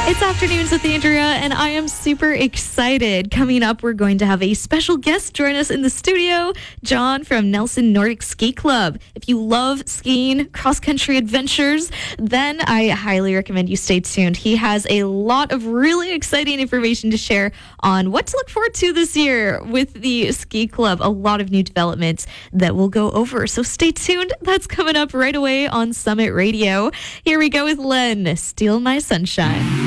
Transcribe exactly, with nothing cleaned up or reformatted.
It's Afternoons with Andrea, and I am super excited. Coming up, we're going to have a special guest join us in the studio, John from Nelson Nordic Ski Club. If you love skiing, cross-country adventures, then I highly recommend you stay tuned. He has a lot of really exciting information to share on what to look forward to this year with the ski club. A lot of new developments that we'll go over, so stay tuned. That's coming up right away on Summit Radio. Here we go with Len, Steal My Sunshine.